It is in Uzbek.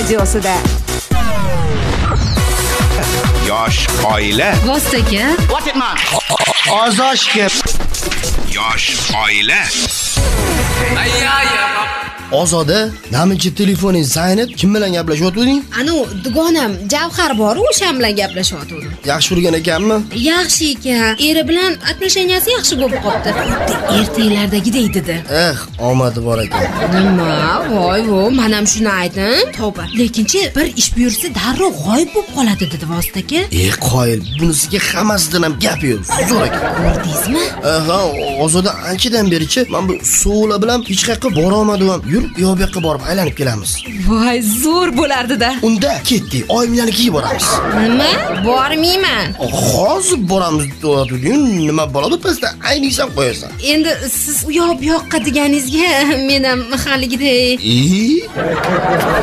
studiosida. Yosh oila. Vostaka. What it man? Ozoshga. Yosh oila. Ozoda, naminchi telefoning Zaynab kim bilan gaplashyotding? Anu dugonam Javhar bor, o'sha bilan gaplashyotgandim. Yaxshi urgan ekanmi? Yaxshi ekan. Eri bilan отношенияsi yaxshi bo'lib qopti. Ertaklardagidek dedi. Omadi bor ekan. Nima? Voy, men ham shuni aytdim. Tavba. Lekinchi bir ish buyursa darrov g'oyib bo'lib qoladi dedi Vostaka. Qoyil, bunisiga hammasidan ham gap yo'q. Zo'r ekan. Ko'rdingizmi? Ozoda anchadan berichi men bu suvlar bilan hech qayerga bora olmadim. Yur, bu yoqqa borib aylanib kelamiz. Voy, zo'r bo'lardi-da. Unda ketdik, oyimlarnikiga boramiz. Nima? Bormayman. Hozir boramiz deyotding, nima bo'ladi pastda aynisan qo'yasan. Endi siz u yoq bu yoqqa deganingizga men ham haligidek